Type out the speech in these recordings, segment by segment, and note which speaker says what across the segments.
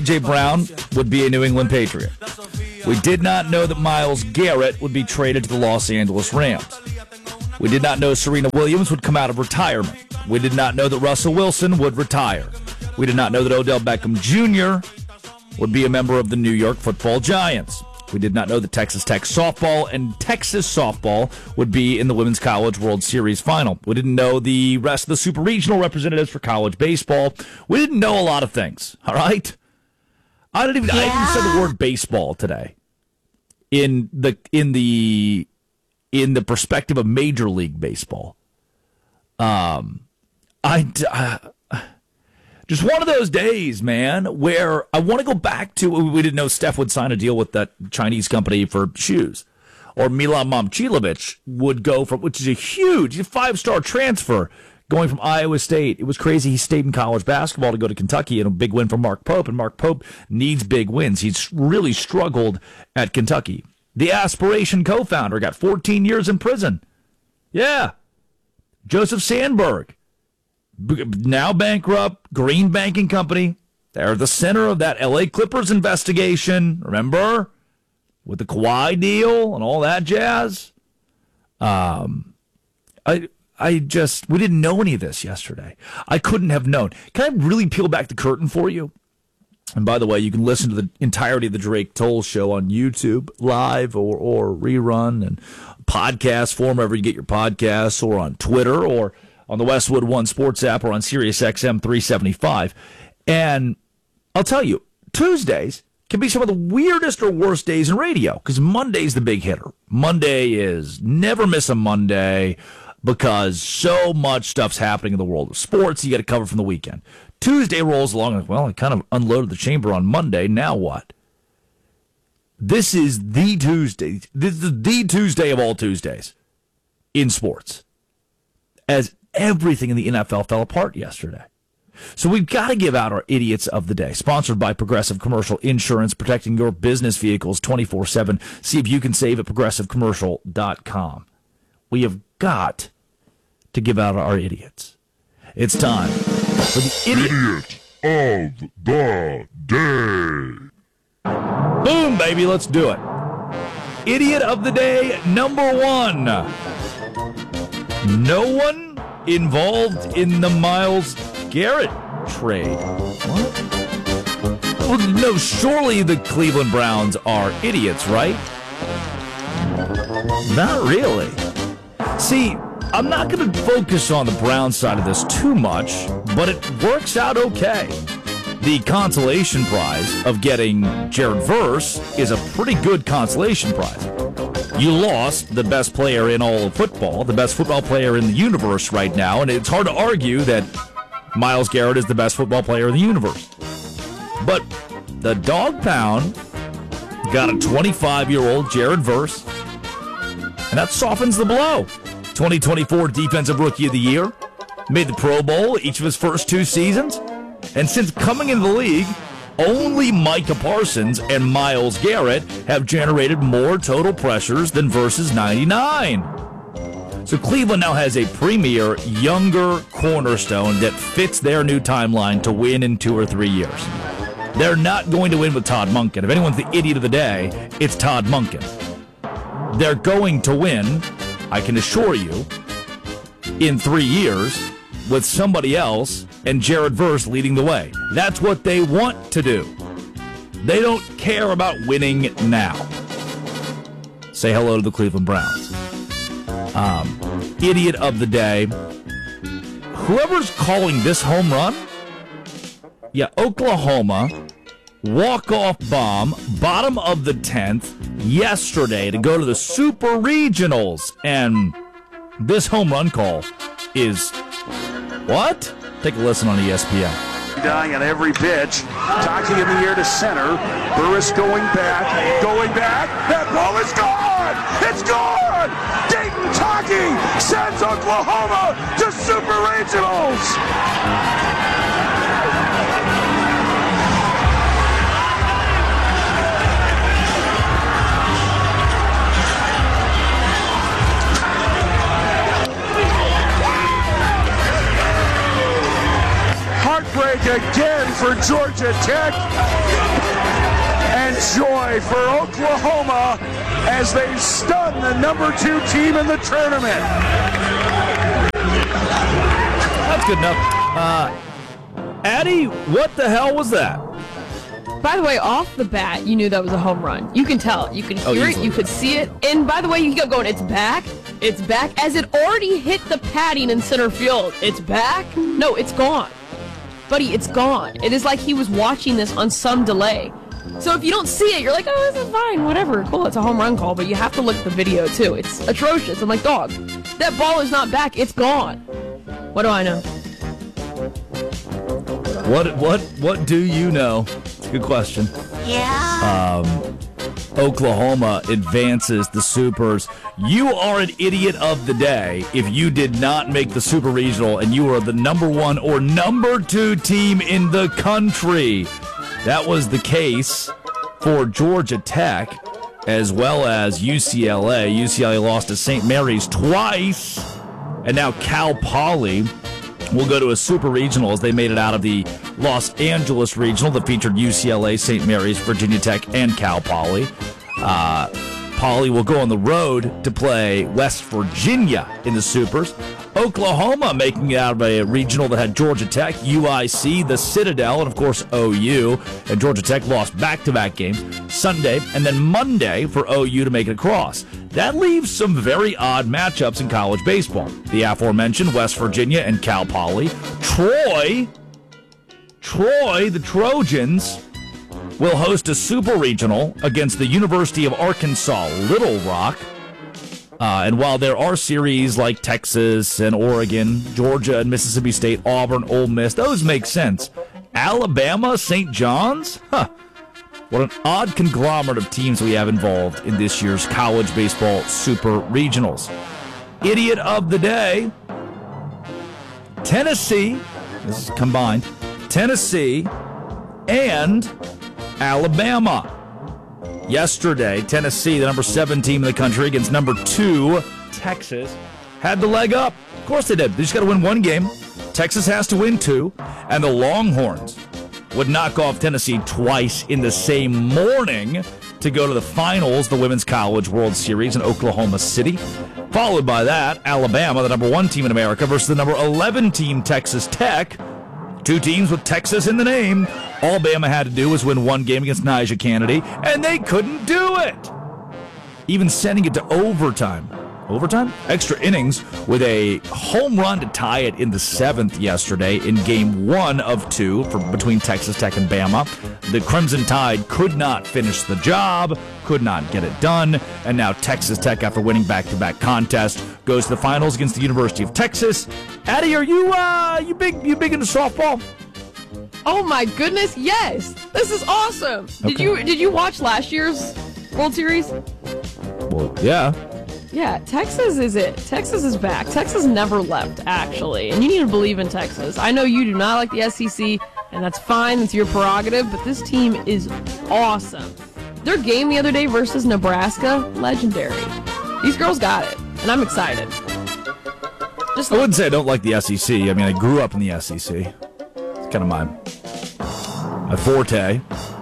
Speaker 1: A.J. Brown would be a New England Patriot. We did not know that Myles Garrett would be traded to the Los Angeles Rams. We did not know Serena Williams would come out of retirement. We did not know that Russell Wilson would retire. We did not know that Odell Beckham Jr. would be a member of the New York Football Giants. We did not know that Texas Tech softball and Texas softball would be in the Women's College World Series final. We didn't know the rest of the super regional representatives for college baseball. We didn't know a lot of things, all right? I didn't even say the word baseball today in the perspective of Major League Baseball. Just one of those days, man, where I want to go back to, we didn't know Steph would sign a deal with that Chinese company for shoes. Or Milan Momcilovic would go from, which is a huge 5-star transfer, going from Iowa State. It was crazy. He stayed in college basketball to go to Kentucky, and a big win for Mark Pope. And Mark Pope needs big wins. He's really struggled at Kentucky. The Aspiration co-founder got 14 years in prison. Yeah. Joseph Sandberg, now bankrupt, Green Banking Company. They're the center of that L.A. Clippers investigation, remember? With the Kawhi deal and all that jazz. We didn't know any of this yesterday. I couldn't have known. Can I really peel back the curtain for you? And by the way, you can listen to the entirety of the Drake Toll Show on YouTube, live or rerun, and podcast form, wherever you get your podcasts, or on Twitter, or on the Westwood One Sports app, or on Sirius XM 375. And I'll tell you, Tuesdays can be some of the weirdest or worst days in radio, because Monday's the big hitter. Monday is never miss a Monday, because so much stuff's happening in the world of sports you got to cover from the weekend. Tuesday rolls along like, well, I kind of unloaded the chamber on Monday. Now what? This is the Tuesday. This is the Tuesday of all Tuesdays in sports, as everything in the NFL fell apart yesterday. So we've got to give out our idiots of the day. Sponsored by Progressive Commercial Insurance, protecting your business vehicles 24/7. See if you can save at progressivecommercial.com. We have got to give out our idiots. It's time for the Idiot
Speaker 2: of the Day.
Speaker 1: Boom, baby, let's do it. Idiot of the Day, number 1. No one involved in the Myles Garrett trade. What? Well, no, surely the Cleveland Browns are idiots, right? Not really. See, I'm not going to focus on the Brown side of this too much, but it works out okay. The consolation prize of getting Jared Verse is a pretty good consolation prize. You lost the best player in all of football, the best football player in the universe right now, and it's hard to argue that Myles Garrett is the best football player in the universe. But the dog pound got a 25-year-old Jared Verse, and that softens the blow. 2024 Defensive Rookie of the Year, made the Pro Bowl each of his first 2 seasons, and since coming into the league, only Micah Parsons and Myles Garrett have generated more total pressures than Verse's 99. So Cleveland now has a premier, younger cornerstone that fits their new timeline to win in 2 or 3 years. They're not going to win with Todd Monken. If anyone's the idiot of the day, it's Todd Monken. They're going to win, I can assure you, in 3 years with somebody else and Jared Verse leading the way. That's what they want to do. They don't care about winning now. Say hello to the Cleveland Browns. Idiot of the day. Whoever's calling this home run, Oklahoma, walk-off bomb, bottom of the 10th, yesterday to go to the Super Regionals. And this home run call is what? Take a listen on ESPN.
Speaker 3: Dying on every pitch, Taki in the air to center, Burris going back, that ball is gone! It's gone! Dayton Taki sends Oklahoma to Super Regionals! Heartbreak again for Georgia Tech. and joy for Oklahoma as they stun the number 2 team in the tournament.
Speaker 1: That's good enough. Addie, what the hell was that?
Speaker 4: By the way, off the bat, you knew that was a home run. You can tell. You can hear it. You could see it. And by the way, you kept going, it's back. It's back. As it already hit the padding in center field. It's back. No, it's gone. Buddy, it's gone. It is like he was watching this on some delay. So if you don't see it, you're like, oh, this is fine. Whatever. Cool. It's a home run call. But you have to look at the video, too. It's atrocious. I'm like, dog, that ball is not back. It's gone. What do I know?
Speaker 1: What do you know? It's a good question.
Speaker 5: Yeah.
Speaker 1: Oklahoma advances the Supers. You are an idiot of the day if you did not make the Super Regional and you are the number 1 or number 2 team in the country. That was the case for Georgia Tech as well as UCLA. UCLA lost to St. Mary's twice, and now Cal Poly will go to a Super Regional as they made it out of the Los Angeles Regional that featured UCLA, St. Mary's, Virginia Tech, and Cal Poly. Poly will go on the road to play West Virginia in the Supers. Oklahoma making it out of a regional that had Georgia Tech, UIC, the Citadel, and of course OU. And Georgia Tech lost back-to-back games Sunday and then Monday for OU to make it across. That leaves some very odd matchups in college baseball. The aforementioned West Virginia and Cal Poly. Troy, the Trojans, will host a Super Regional against the University of Arkansas Little Rock. And while there are series like Texas and Oregon, Georgia and Mississippi State, Auburn, Ole Miss, those make sense. Alabama, St. John's? What an odd conglomerate of teams we have involved in this year's college baseball Super Regionals. Idiot of the day, Tennessee, this is combined, Tennessee and Alabama. Yesterday, Tennessee, the number 7 team in the country, against number 2, Texas, had the leg up. Of course they did. They just got to win 1 game. Texas has to win 2. And the Longhorns would knock off Tennessee twice in the same morning to go to the finals, the Women's College World Series in Oklahoma City. Followed by that, Alabama, the number 1 team in America, versus the number 11 team, Texas Tech. 2 teams with Texas in the name. All Bama had to do was win 1 game against Nyjah Kennedy, and they couldn't do it. Even sending it to overtime. Overtime? Extra innings with a home run to tie it in the 7th yesterday in game 1 of 2 between Texas Tech and Bama. The Crimson Tide could not finish the job, could not get it done, and now Texas Tech, after winning back-to-back contests, goes to the finals against the University of Texas. Addie, are you big into softball?
Speaker 4: Oh my goodness, yes! This is awesome.
Speaker 1: Okay.
Speaker 4: Did you watch last year's World Series?
Speaker 1: Well, yeah.
Speaker 4: Yeah, Texas is it. Texas is back. Texas never left, actually. And you need to believe in Texas. I know you do not like the SEC, and that's fine. It's your prerogative, but this team is awesome. Their game the other day versus Nebraska, legendary. These girls got it, and I'm excited.
Speaker 1: I wouldn't say I don't like the SEC. I mean, I grew up in the SEC. It's kind of my forte.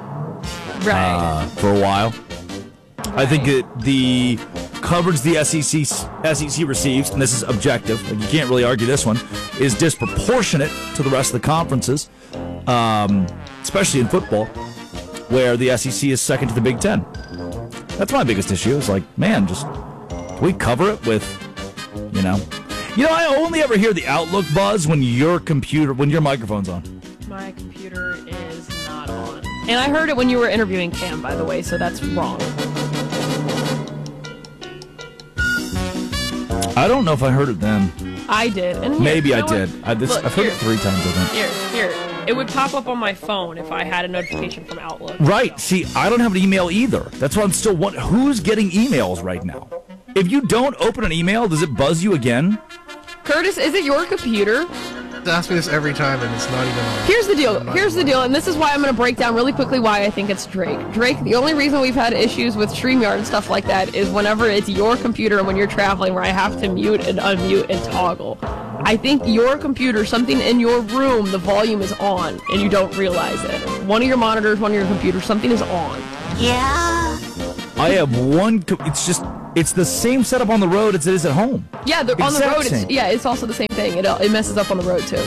Speaker 4: Right.
Speaker 1: For a while. I think that the coverage the SEC receives, and this is objective, like you can't really argue this one, is disproportionate to the rest of the conferences, especially in football, where the SEC is second to the Big Ten. That's my biggest issue. It's like, man, just can we cover it with, I only ever hear the Outlook buzz when your microphone's on.
Speaker 4: My computer is not on. And I heard it when you were interviewing Cam, by the way, so that's wrong.
Speaker 1: I don't know if I heard it then.
Speaker 4: I did. And
Speaker 1: maybe I did. I've heard it 3 times, I think.
Speaker 4: Here. It would pop up on my phone if I had a notification from Outlook.
Speaker 1: Right. See, I don't have an email either. That's why I'm still wondering, who's getting emails right now? If you don't open an email, does it buzz you again?
Speaker 4: Curtis, is it your computer?
Speaker 6: They ask me this every time, and it's not even on.
Speaker 4: Here's the deal, and this is why I'm going to break down really quickly why I think it's Drake. Drake, the only reason we've had issues with StreamYard and stuff like that is whenever it's your computer and when you're traveling where I have to mute and unmute and toggle. I think your computer, something in your room, the volume is on, and you don't realize it. One of your monitors, one of your computers, something is on.
Speaker 5: Yeah.
Speaker 1: I have one. It's the same setup on the road as it is at home.
Speaker 4: Yeah, on the road,
Speaker 1: same.
Speaker 4: it's also the same thing. It messes up on the road, too.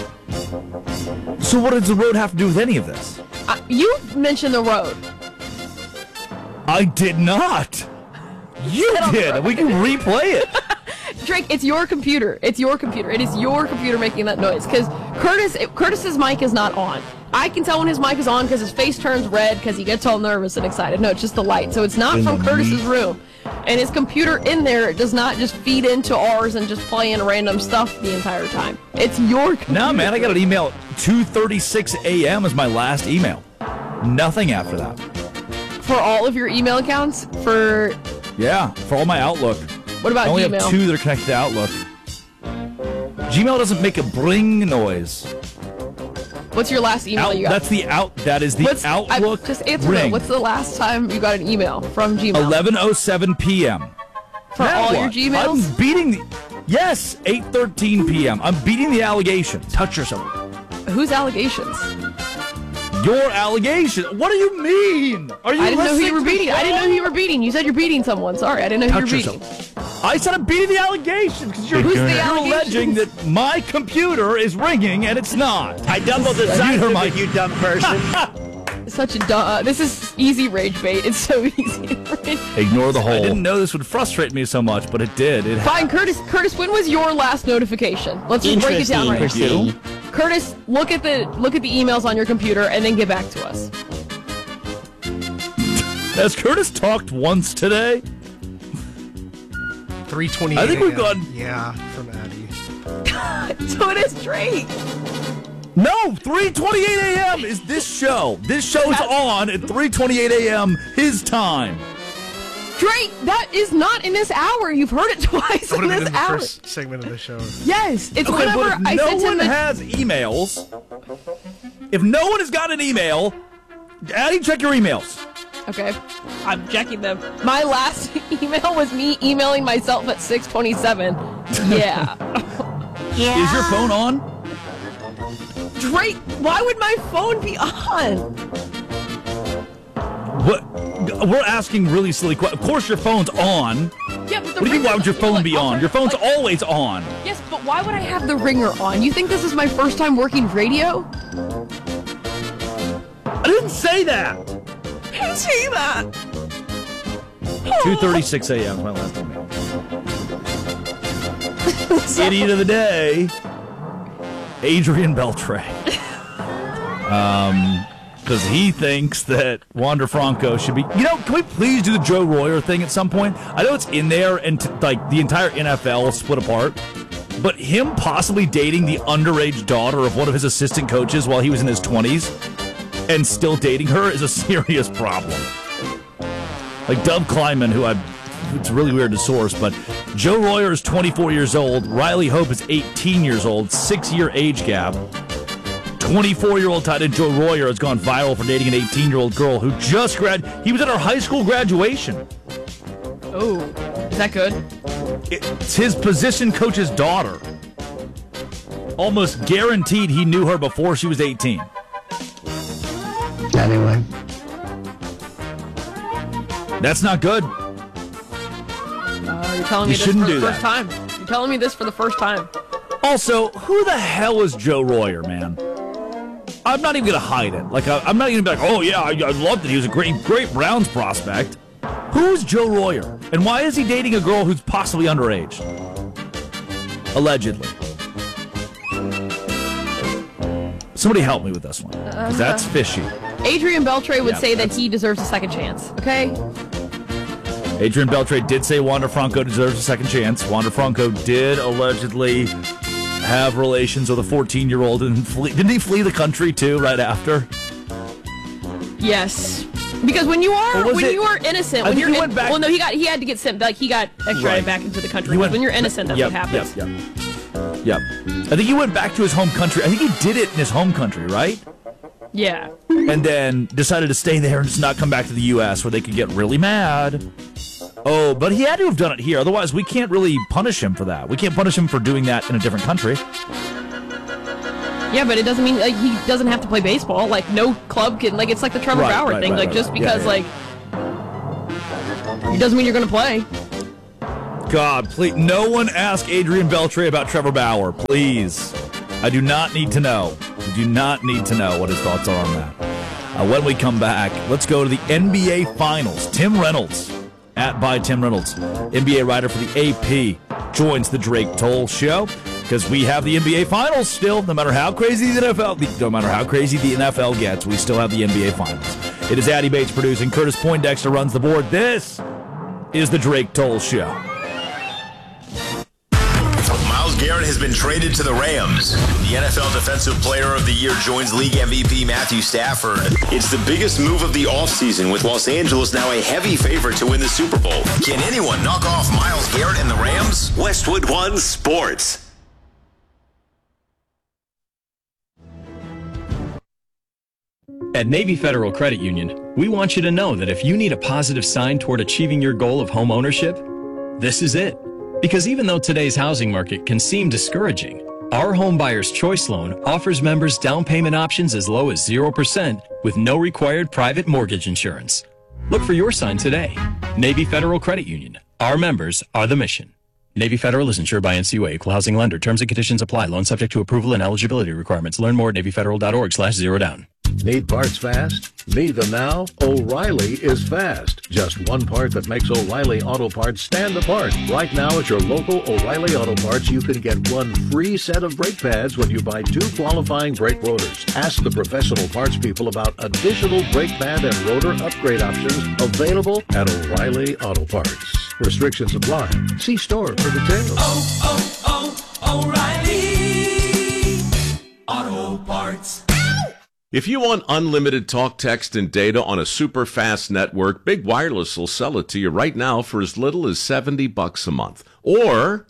Speaker 1: So what does the road have to do with any of this?
Speaker 4: You mentioned the road.
Speaker 1: I did not. You did. We can replay it.
Speaker 4: Drake, it's your computer. It's your computer. It is your computer making that noise. Because Curtis's mic is not on. I can tell when his mic is on because his face turns red because he gets all nervous and excited. No, it's just the light. So it's not from Curtis's room. And his computer in there does not just feed into ours and just play in random stuff the entire time. It's your computer.
Speaker 1: No, man, I got an email at 2:36 a.m. is my last email. Nothing after that.
Speaker 4: For all of your email accounts?
Speaker 1: Yeah, for all my Outlook.
Speaker 4: What about
Speaker 1: I only
Speaker 4: Gmail?
Speaker 1: have 2 that are connected to Outlook. Gmail doesn't make a bring noise.
Speaker 4: What's your last email you got?
Speaker 1: That is the Outlook
Speaker 4: just answer
Speaker 1: ring.
Speaker 4: that. What's the last time you got an email from Gmail?
Speaker 1: 11:07 p.m.
Speaker 4: For all your Gmails?
Speaker 1: I'm beating Yes, 8:13 p.m. I'm beating the allegations. Touch yourself.
Speaker 4: Whose allegations?
Speaker 1: Your allegation. What do you mean? Are you
Speaker 4: I didn't know who you were
Speaker 1: listening to
Speaker 4: beating.
Speaker 1: the
Speaker 4: I didn't know
Speaker 1: show?
Speaker 4: who you were beating. You said you're beating someone. Sorry, I didn't know who
Speaker 1: Touch
Speaker 4: you were beating.
Speaker 1: yourself. I said I'm beating the allegations because you're,
Speaker 4: Who's the
Speaker 1: you're alleging
Speaker 4: allegations?
Speaker 1: that my computer is ringing and it's not.
Speaker 7: I doubled the size of it, you dumb person.
Speaker 4: Such a dumb. This is easy rage bait. It's so easy.
Speaker 1: Ignore the hole. I didn't know this would frustrate me so much, but it did.
Speaker 4: Fine, Curtis. Curtis, when was your last notification? Let's just break it down right now.
Speaker 7: Interesting.
Speaker 4: Curtis, look at the emails on your computer and then get back to us.
Speaker 1: Has Curtis talked once today?
Speaker 6: 3:28.
Speaker 1: I think we've
Speaker 6: AM.
Speaker 1: gone-
Speaker 6: Yeah, from Addie.
Speaker 4: So it is Drake.
Speaker 1: No, 3:28 a.m. is this show. This show is on at 3:28 a.m. his time.
Speaker 4: Drake, that is not in this hour. You've heard it twice
Speaker 6: That
Speaker 4: in
Speaker 6: would have
Speaker 4: this
Speaker 6: been the
Speaker 4: hour.
Speaker 6: first segment of the show.
Speaker 4: Yes, it's
Speaker 1: Okay,
Speaker 4: whenever
Speaker 1: but if
Speaker 4: I
Speaker 1: no
Speaker 4: sent him
Speaker 1: one
Speaker 4: the.
Speaker 1: has emails, if no one has got an email, Addie, check your emails.
Speaker 4: Okay, I'm checking them. My last email was me emailing myself at 6:27. Yeah.
Speaker 5: Yeah.
Speaker 1: Is your phone on?
Speaker 4: Drake, why would my phone be on?
Speaker 1: What? We're asking really silly questions. Of course your phone's on.
Speaker 4: Yeah, but the
Speaker 1: What do you mean, why would your phone be on? Your phone's always on.
Speaker 4: Yes, but why would I have the ringer on? You think this is my first time working radio?
Speaker 1: I didn't say that.
Speaker 4: I didn't say that.
Speaker 1: 2:36 a.m. is my last email. Idiot of the day, Adrian Beltre. Because he thinks that Wander Franco should be. You know, can we please do the Joe Royer thing at some point? I know it's in there and like the entire NFL split apart, but him possibly dating the underage daughter of one of his assistant coaches while he was in his 20s and still dating her is a serious problem. Like Dov Kleiman, it's really weird to source, but Joe Royer is 24 years old. Riley Hope is 18 years old, 6-year age gap. 24-year-old tight end Joe Royer has gone viral for dating an 18-year-old girl who just he was at her high school graduation.
Speaker 4: Oh, is that good?
Speaker 1: It's his position coach's daughter. Almost guaranteed he knew her before she was 18.
Speaker 7: Anyway.
Speaker 1: That's not good.
Speaker 4: You're telling me
Speaker 1: You
Speaker 4: this
Speaker 1: shouldn't
Speaker 4: for
Speaker 1: do
Speaker 4: the first
Speaker 1: that.
Speaker 4: time. You're telling me this for the first time.
Speaker 1: Also, who the hell is Joe Royer, man? I'm not even going to hide it. Like, I'm not even going to be like, oh, yeah, I loved it. He was a great Browns prospect. Who's Joe Royer? And why is he dating a girl who's possibly underage? Allegedly. Somebody help me with this one. 'Cause that's fishy.
Speaker 4: Adrian Beltre would
Speaker 1: Yeah,
Speaker 4: say that
Speaker 1: that's-
Speaker 4: he deserves a second chance. Okay?
Speaker 1: Adrian Beltre did say Wander Franco deserves a second chance. Wander Franco did allegedly have relations with a 14-year-old and didn't he flee the country too right after?
Speaker 4: Yes. Because when you are innocent,
Speaker 1: I
Speaker 4: when
Speaker 1: think
Speaker 4: you're
Speaker 1: he went back.
Speaker 4: well, no, he had to get sent. Like he got extradited
Speaker 1: Right.
Speaker 4: back into the country.
Speaker 1: He went-
Speaker 4: When you're innocent, that's what happens.
Speaker 1: Yep. I think he went back to his home country. I think he did it in his home country, right?
Speaker 4: Yeah.
Speaker 1: And then decided to stay there and just not come back to the U.S. where they could get really mad Oh, but he had to have done it here. Otherwise, we can't really punish him for that. We can't punish him for doing that in a different country.
Speaker 4: Yeah, but it doesn't mean he doesn't have to play baseball. Like, no club can, like, it's like the Trevor Bauer thing. Just because, it doesn't mean you're going to play.
Speaker 1: God, please, no one ask Adrian Beltre about Trevor Bauer, please. I do not need to know. I do not need to know what his thoughts are on that. When we come back, let's go to the NBA Finals. Tim Reynolds, @by Tim Reynolds, NBA writer for the AP, joins the Drake Toll Show because we have the NBA Finals still. No matter how crazy the NFL gets, we still have the NBA Finals. It is Addy Bates producing. Curtis Poindexter runs the board. This is the Drake Toll Show.
Speaker 8: Myles Garrett has been traded to the Rams. The NFL Defensive Player of the Year joins league MVP Matthew Stafford. It's the biggest move of the offseason, with Los Angeles now a heavy favorite to win the Super Bowl. Can anyone knock off Myles Garrett and the Rams? Westwood One Sports.
Speaker 9: At Navy Federal Credit Union, we want you to know that if you need a positive sign toward achieving your goal of home ownership, this is it. Because even though today's housing market can seem discouraging, our Home Buyer's Choice Loan offers members down payment options as low as 0% with no required private mortgage insurance. Look for your sign today. Navy Federal Credit Union. Our members are the mission. Navy Federal is insured by NCUA, Equal Housing Lender. Terms and conditions apply. Loan subject to approval and eligibility requirements. Learn more at NavyFederal.org/zerodown.
Speaker 10: Need parts fast? Need them now? O'Reilly is fast. Just one part that makes O'Reilly Auto Parts stand apart. Right now at your local O'Reilly Auto Parts, you can get one free set of brake pads when you buy 2 qualifying brake rotors. Ask the professional parts people about additional brake pad and rotor upgrade options available at O'Reilly Auto Parts. Restrictions apply. See store for details.
Speaker 11: O'Reilly Auto Parts.
Speaker 12: If you want unlimited talk, text, and data on a super fast network, Big Wireless will sell it to you right now for as little as $70 a month. Or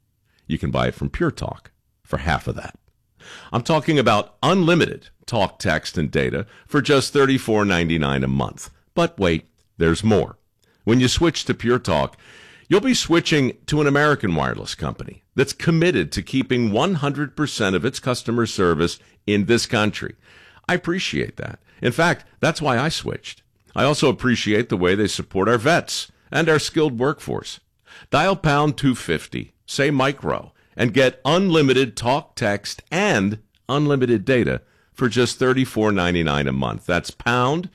Speaker 12: you can buy it from Pure Talk for half of that. I'm talking about unlimited talk, text, and data for just $34.99 a month. But wait, there's more. When you switch to Pure Talk, you'll be switching to an American wireless company that's committed to keeping 100% of its customer service in this country. I appreciate that. In fact, that's why I switched. I also appreciate the way they support our vets and our skilled workforce. Dial pound 250, say micro, and get unlimited talk, text, and unlimited data for just $34.99 a month. That's pound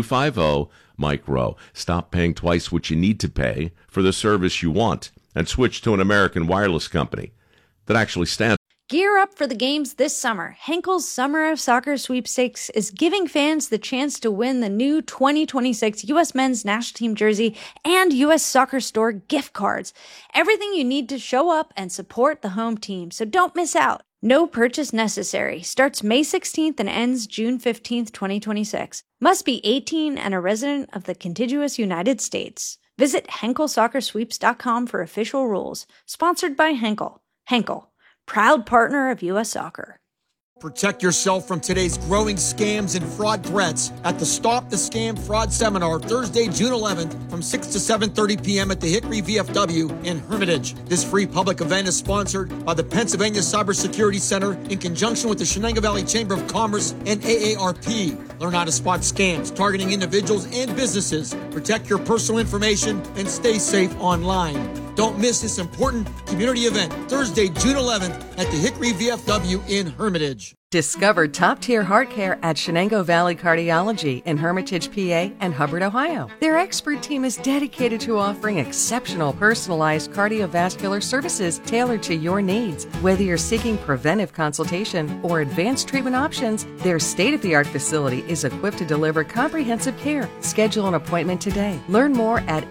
Speaker 12: 250 micro. Stop paying twice what you need to pay for the service you want and switch to an American wireless company that actually stands.
Speaker 13: Gear up for the games this summer. Henkel's Summer of Soccer Sweepstakes is giving fans the chance to win the new 2026 U.S. Men's National Team jersey and U.S. Soccer Store gift cards. Everything you need to show up and support the home team, so don't miss out. No purchase necessary. Starts May 16th and ends June 15th, 2026. Must be 18 and a resident of the contiguous United States. Visit HenkelSoccerSweeps.com for official rules. Sponsored by Henkel. Henkel, proud partner of U.S. Soccer.
Speaker 14: Protect yourself from today's growing scams and fraud threats at the Stop the Scam Fraud Seminar, Thursday, June 11th from 6 to 7:30 p.m. at the Hickory VFW in Hermitage. This free public event is sponsored by the Pennsylvania Cybersecurity Center in conjunction with the Shenango Valley Chamber of Commerce and AARP. Learn how to spot scams targeting individuals and businesses. Protect your personal information and stay safe online. Don't miss this important community event, Thursday, June 11th at the Hickory VFW in Hermitage.
Speaker 15: Discover top-tier heart care at Shenango Valley Cardiology in Hermitage, PA, and Hubbard, Ohio. Their expert team is dedicated to offering exceptional personalized cardiovascular services tailored to your needs. Whether you're seeking preventive consultation or advanced treatment options, their state-of-the-art facility is equipped to deliver comprehensive care. Schedule an appointment today. Learn more at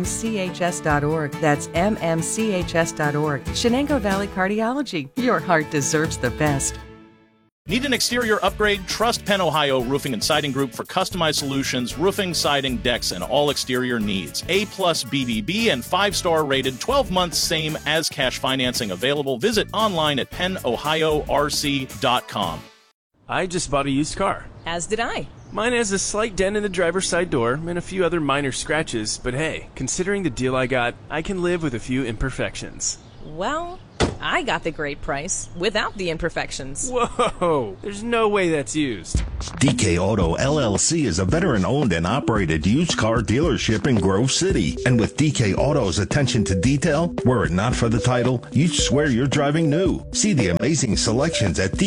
Speaker 15: mmchs.org. That's mmchs.org. Shenango Valley Cardiology. Your heart deserves the best.
Speaker 16: Need an exterior upgrade? Trust Penn Ohio Roofing and Siding Group for customized solutions, roofing, siding, decks, and all exterior needs. A+ BBB and 5-star rated, 12 months same as cash financing available. Visit online at pennohiorc.com.
Speaker 17: I just bought a used car. As did I.
Speaker 18: Mine has a slight dent in the driver's side door and a few other minor scratches, but hey, considering the deal I got, I can live with a few imperfections.
Speaker 17: Well, I got the great price without the imperfections.
Speaker 18: Whoa, there's no way that's used.
Speaker 19: DK Auto LLC is a veteran-owned and operated used car dealership in Grove City. And with DK Auto's attention to detail, were it not for the title, you'd swear you're driving new. See the amazing selections at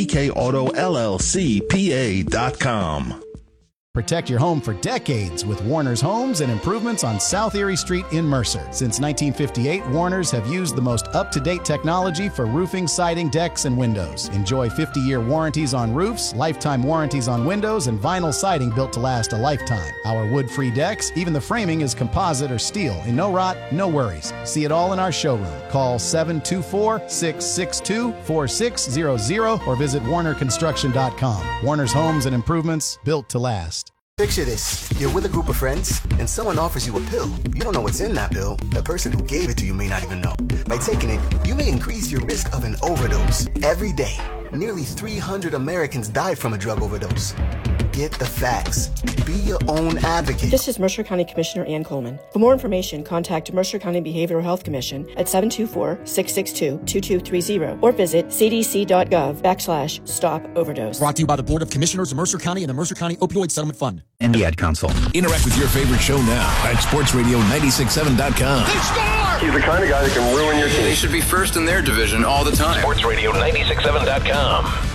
Speaker 19: DKAutoLLCPA.com.
Speaker 20: Protect your home for decades with Warner's Homes and Improvements on South Erie Street in Mercer. Since 1958, Warner's have used the most up-to-date technology for roofing, siding, decks, and windows. Enjoy 50-year warranties on roofs, lifetime warranties on windows, and vinyl siding built to last a lifetime. Our wood-free decks, even the framing is composite or steel, and no rot, no worries. See it all in our showroom. Call 724-662-4600 or visit WarnerConstruction.com. Warner's Homes and Improvements, built to last.
Speaker 21: Picture this. You're with a group of friends, and someone offers you a pill. You don't know what's in that pill. The person who gave it to you may not even know. By taking it, you may increase your risk of an overdose. Every day, nearly 300 Americans die from a drug overdose. Get the facts. Be your own advocate.
Speaker 22: This is Mercer County Commissioner Ann Coleman. For more information, contact Mercer County Behavioral Health Commission at 724-662-2230 or visit cdc.gov/stop-overdose.
Speaker 14: Brought to you by the Board of Commissioners of Mercer County and the Mercer County Opioid Settlement Fund.
Speaker 23: And the Ad Council. Interact with your favorite show now at sportsradio967.com.
Speaker 24: He's the kind of guy that can ruin your team.
Speaker 25: They should be first in their division all the time.
Speaker 24: sportsradio967.com.